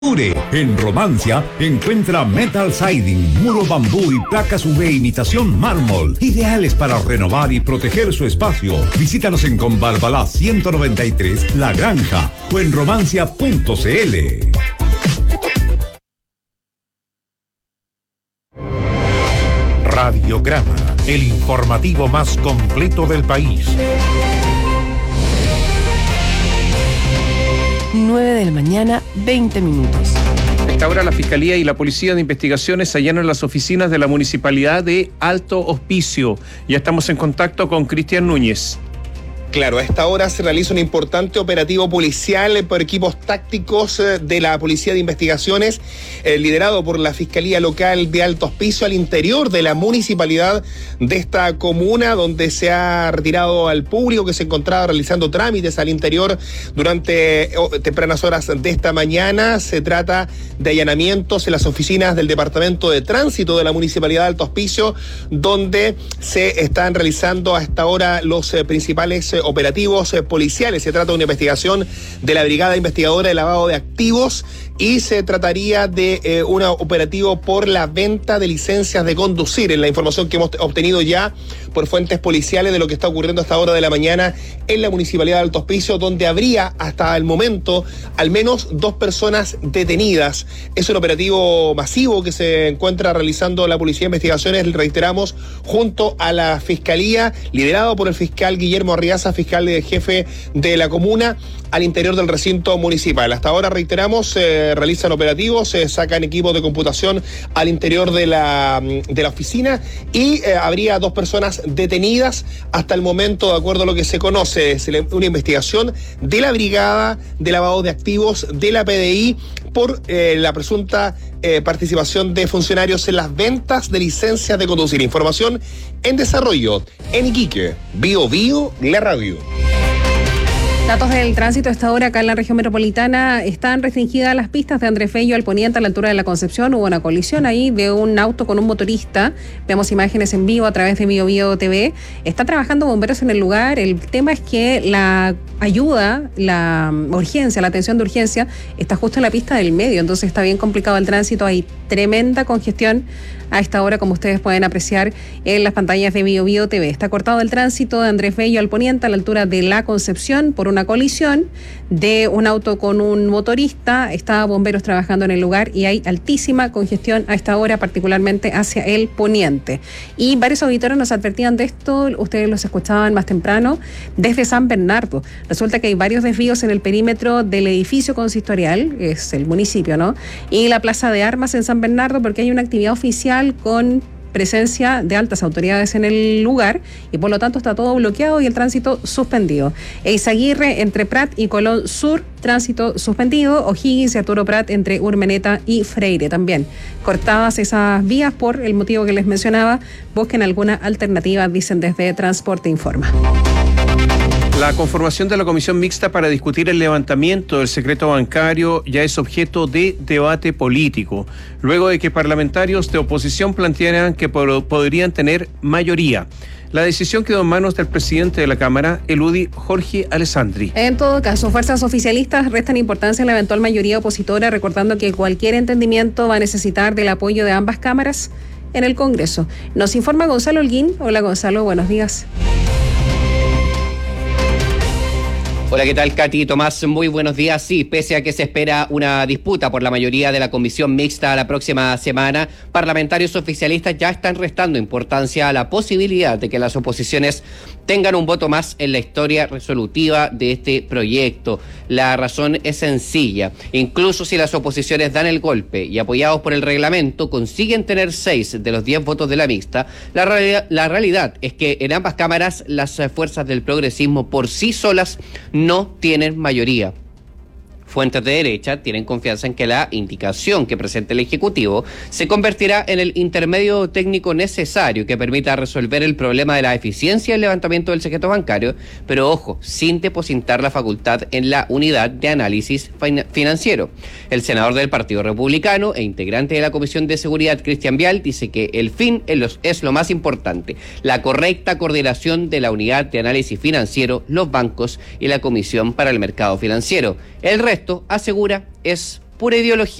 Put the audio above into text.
En Romancia encuentra metal siding, muro bambú y placas UV imitación mármol, ideales para renovar y proteger su espacio. Visítanos en Conbarbalá 193, La Granja o en romancia.cl. Radiograma, el informativo más completo del país. 9 de la mañana, 20 minutos. A esta hora la Fiscalía y la Policía de Investigaciones allanan las oficinas de la Municipalidad de Alto Hospicio. Ya estamos en contacto con Cristian Núñez. Claro, a esta hora se realiza un importante operativo policial por equipos tácticos de la Policía de Investigaciones, liderado por la Fiscalía Local de Alto Hospicio, al interior de la municipalidad de esta comuna, donde se ha retirado al público que se encontraba realizando trámites al interior durante tempranas horas de esta mañana. Se trata de allanamientos en las oficinas del Departamento de Tránsito de la Municipalidad de Alto Hospicio, donde se están realizando a esta hora los principales operativos policiales. Se trata de una investigación de la Brigada Investigadora de Lavado de Activos y se trataría de un operativo por la venta de licencias de conducir, en la información que hemos obtenido ya por fuentes policiales de lo que está ocurriendo a esta hora de la mañana en la Municipalidad de Alto Hospicio, donde habría hasta el momento al menos 2 personas detenidas. Es un operativo masivo que se encuentra realizando la Policía de Investigaciones, reiteramos, junto a la Fiscalía, liderado por el fiscal Guillermo Arriaza, fiscal jefe de la comuna, al interior del recinto municipal. Hasta ahora, reiteramos, realizan operativos, sacan equipos de computación al interior de la oficina y habría 2 personas detenidas hasta el momento, de acuerdo a lo que se conoce. Es una investigación de la Brigada de Lavado de Activos de la PDI por la presunta participación de funcionarios en las ventas de licencias de conducir. Información en desarrollo en Iquique. Bio Bio, la radio. Datos del tránsito a esta hora acá en la región metropolitana. Están restringidas las pistas de Andrés Bello al poniente a la altura de la Concepción. Hubo una colisión ahí de un auto con un motorista. Vemos imágenes en vivo a través de Bio Bio TV. Está trabajando bomberos en el lugar. El tema es que la ayuda, la urgencia, la atención de urgencia está justo en la pista del medio. Entonces está bien complicado el tránsito. Hay tremenda congestión a esta hora, como ustedes pueden apreciar en las pantallas de Bio Bio TV. Está cortado el tránsito de Andrés Bello al poniente a la altura de la Concepción por una colisión de un auto con un motorista. Está bomberos trabajando en el lugar y hay altísima congestión a esta hora, particularmente hacia el poniente. Y varios auditores nos advertían de esto, ustedes los escuchaban más temprano, desde San Bernardo. Resulta que hay varios desvíos en el perímetro del edificio consistorial, es el municipio, ¿no? Y la Plaza de Armas en San Bernardo, porque hay una actividad oficial con presencia de altas autoridades en el lugar y por lo tanto está todo bloqueado y el tránsito suspendido. Eizaguirre entre Prat y Colón Sur, tránsito suspendido. O'Higgins y Arturo Prat entre Urmeneta y Freire también. Cortadas esas vías por el motivo que les mencionaba. Busquen alguna alternativa, dicen desde Transporte Informa. La conformación de la comisión mixta para discutir el levantamiento del secreto bancario ya es objeto de debate político, luego de que parlamentarios de oposición plantearan que podrían tener mayoría. La decisión quedó en manos del presidente de la Cámara, el UDI Jorge Alessandri. En todo caso, fuerzas oficialistas restan importancia a la eventual mayoría opositora, recordando que cualquier entendimiento va a necesitar del apoyo de ambas cámaras en el Congreso. Nos informa Gonzalo Holguín. Hola Gonzalo, buenos días. Hola, ¿qué tal, Katy? Tomás, muy buenos días. Sí, pese a que se espera una disputa por la mayoría de la comisión mixta la próxima semana, parlamentarios oficialistas ya están restando importancia a la posibilidad de que las oposiciones tengan un voto más en la historia resolutiva de este proyecto. La razón es sencilla. Incluso si las oposiciones dan el golpe y apoyados por el reglamento consiguen tener 6 de los 10 votos de la mixta, la realidad es que en ambas cámaras las fuerzas del progresismo por sí solas no tienen mayoría. Fuentes de derecha tienen confianza en que la indicación que presente el Ejecutivo se convertirá en el intermedio técnico necesario que permita resolver el problema de la eficiencia del levantamiento del secreto bancario, pero ojo, sin depositar la facultad en la unidad de análisis financiero. El senador del Partido Republicano e integrante de la Comisión de Seguridad, Cristian Vial, dice que el fin es lo más importante, la correcta coordinación de la unidad de análisis financiero, los bancos y la Comisión para el Mercado Financiero. El resto, asegura, es pura ideología.